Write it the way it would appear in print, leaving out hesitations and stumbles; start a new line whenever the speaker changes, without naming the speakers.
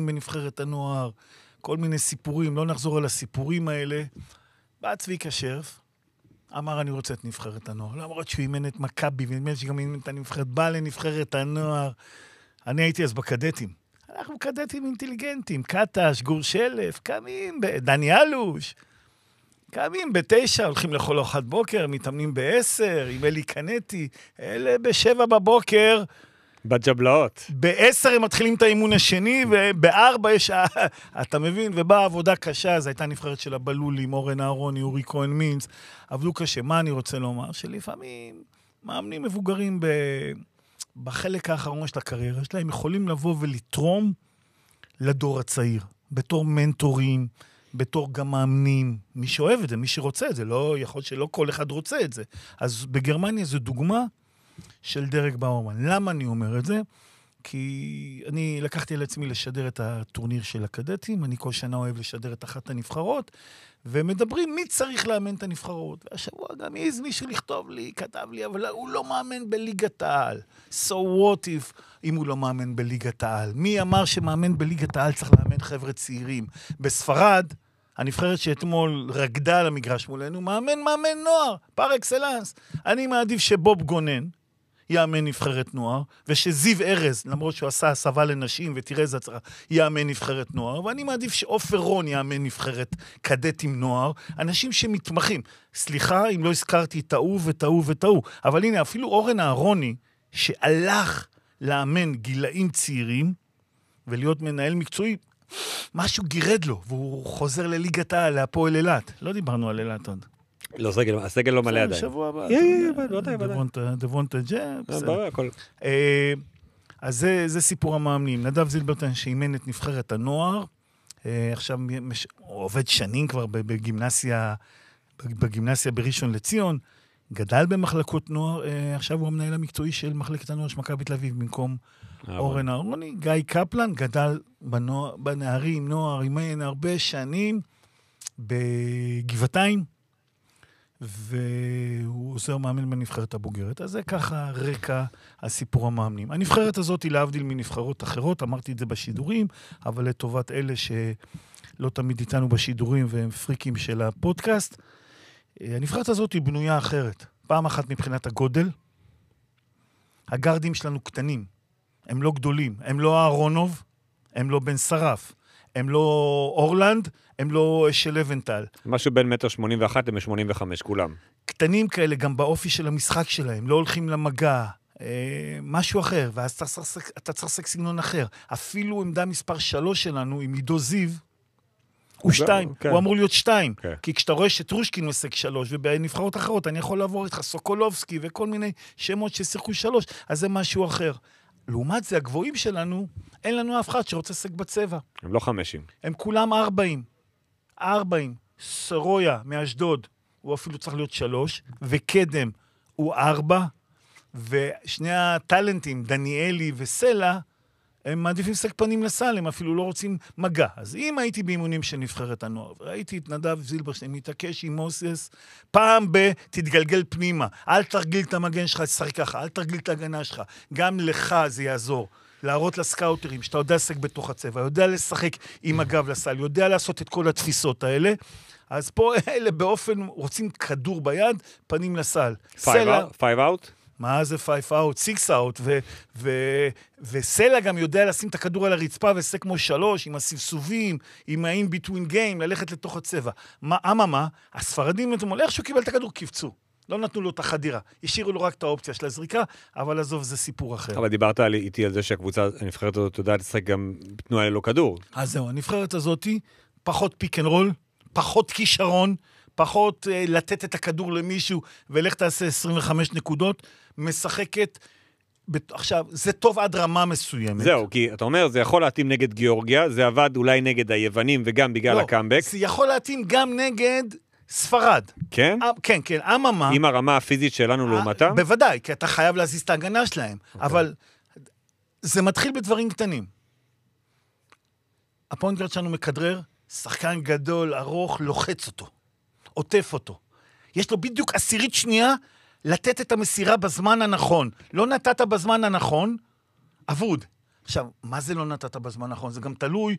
בנבחרת הנוער, כל מיני סיפורים, לא נחזור על הסיפורים האלה. בא צביקה שרף, אמר אני רוצה את נבחרת הנוער, למרות שהוא אימן את מכבי, ונדמה שגם אימן את הנבחרת, בא לנבחרת הנוער. אני הייתי אז בקדטים. אנחנו קדטים אינטליגנטים, קטש, גור שלף, קמים, דני אלוש, קמים ב9, הולכים לכל ארוחת בוקר, מתאמנים ב10, עם אלי קנטי, אלה ב7 בבוקר,
בג'בלאות.
ב10 הם מתחילים את האימון השני, וב4 יש, אתה מבין, ובאה עבודה קשה, זו הייתה נבחרת של הבלולים, אורן אהרוני, אורי כהן מינץ, עבדו קשה. מה אני רוצה לומר? שלפעמים מאמנים מבוגרים בחלק האחרון של הקריירה שלהם, יכולים לבוא ולתרום לדור הצעיר, בתור מנטורים, בתור גם מאמנים, מי שאוהב את זה, מי שרוצה את זה, לא יכול שלא כל אחד רוצה את זה. אז בגרמניה זו דוגמה של דרק באורמן. למה אני אומר את זה? כי אני לקחתי על עצמי לשדר את הטורניר של הקדטים, אני כל שנה אוהב לשדר את אחת הנבחרות, ומדברים מי צריך לאמן את הנבחרות. והשבוע גם איז מישהו לכתוב לי, כתב לי, אבל הוא לא מאמן בליגת העל. So what if אם הוא לא מאמן בליגת העל? מי אמר שמאמן בליגת העל צריך לאמן חבר'ה צעירים? בספרד, הנבחרת שאתמול רגדה על המגרש מולנו, מאמן נוער, פר אקסלנס. אני מעדיף שבוב גונן יאמן נבחרת נוער, ושזיו ארז, למרות שהוא עשה הסבה לנשים, ותראה איזה הצרה, יאמן נבחרת נוער, ואני מעדיף שאופר רון יאמן נבחרת קדטים נוער, אנשים שמתמחים. סליחה אם לא הזכרתי טעו, אבל הנה, אפילו אורן אהרוני, שהלך לאמן גילאים צעירים, ולהיות מנהל מקצועי, משהו גירד לו, והוא חוזר לליגת העל, להפועל אילת. לא דיברנו על אילת עוד.
לא, הסגל לא מלא עדיין.
שבוע הבא. דבונטה ג'ה,
בסדר. הכל.
אז זה סיפור המאמנים. נדב זילברטן שאימן את נבחרת הנוער, עכשיו הוא עובד שנים כבר בגימנסיה בראשון לציון, גדל במחלקות נוער, עכשיו הוא המנהל המקצועי של מחלקת הנוער של מכבי תל אביב, במקום אורן אהרוני. גיא קפלן גדל בנערים, נוער, אימן הרבה שנים בגבעתיים, והוא עוזר מאמן בנבחרת הבוגרת. אז זה ככה רקע הסיפור המאמנים. הנבחרת הזאת היא להבדיל מנבחרות אחרות, אמרתי את זה בשידורים, אבל לטובת אלה שלא תמיד איתנו בשידורים והם פריקים של הפודקאסט, הנבחרת הזאת היא בנויה אחרת. פעם אחת מבחינת הגודל, הגרדים שלנו קטנים, הם לא גדולים, הם לא אהרונוב, הם לא בן שרף, הם לא אורלנד, הם לא של לבנטל.
משהו בין 1.81 ל-1.85, כולם.
קטנים כאלה, גם באופי של המשחק שלהם, לא הולכים למגע, משהו אחר, ואז אתה צריך לשחק סגנון אחר. אפילו עמדה מספר 3 שלנו, עם עידו זיו, הוא 2, הוא אמור להיות 2, כי כשאתה רואה שטרושקין משחק 3, ובנבחרות אחרות אני יכול לעבור איתך סוקולובסקי, וכל מיני שמות ששיחקו 3, אז זה משהו אחר. לעומת זה, הגבוהים שלנו, אין לנו אף אחד שרוצה לשחק בצבע.
הם לא 50.
הם כולם 40. סרויה מאשדוד, הוא אפילו צריך להיות 3, וקדם הוא 4, ושני הטלנטים, דניאלי וסלע, הם מעדיפים לשחק פנים לסל, הם אפילו לא רוצים מגע. אז אם הייתי באימונים של נבחרת הנוער, ראיתי את נדב זילברשטיין מתעקש עם מוסס, פעם תתגלגל פנימה, אל תרגיל את המגן שלך, תשחק ככה, אל תרגיל את ההגנה שלך, גם לך זה יעזור, להראות לסקאוטרים, שאתה יודע לשחק בתוך הצבע, יודע לשחק עם הגב לסל, יודע לעשות את כל התפיסות האלה, אז פה אלה באופן, רוצים כדור ביד, פנים לסל.
5 out?
מה זה 5 out? 6 out, וסלע גם יודע לשים את הכדור על הרצפה, ועשה כמו 3, עם הסבסובים, עם ה-in-between game, ללכת לתוך הצבע. מה? הספרדים, איך שהוא קיבל את הכדור, קיפצו. לא נתנו לו את החדירה. השאירו לו רק את האופציה של הזריקה, אבל עזוב, זה סיפור אחר.
אבל דיברת איתי על זה שהקבוצה, הנבחרת הזאת, יודעת לשחק גם תנועה ללא כדור.
אז זהו, הנבחרת הזאת, פחות פיק אנד רול, פחות כישרון, פחות לתת את הכדור למישהו, ולך תעשה 25 נקודות, משחקת, עכשיו, זה טוב עד רמה מסוימת.
זהו, כי אתה אומר, זה יכול להתאים נגד גיאורגיה, זה עבד אולי נגד היוונים, וגם בגלל הקאמבק.
זה יכול להתאים גם נגד ספרד.
כן?
כן, אממה.
עם הרמה הפיזית שלנו לעומתם?
בוודאי, כי אתה חייב להזיז את ההגנה שלהם. אבל זה מתחיל בדברים קטנים. הפוינט שלנו מכדרר, שחקן גדול, ארוך, לוחץ אותו. עוטף אותו. יש לו בדיוק 10 שנייה לתת את המסירה בזמן הנכון. לא נתת בזמן הנכון, אבוד. עכשיו, מה זה לא נתת בזמן הנכון? זה גם תלוי